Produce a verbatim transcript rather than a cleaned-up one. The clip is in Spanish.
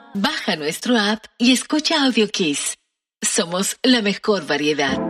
Baja nuestro app y escucha Audio Kiss. Somos la mejor variedad.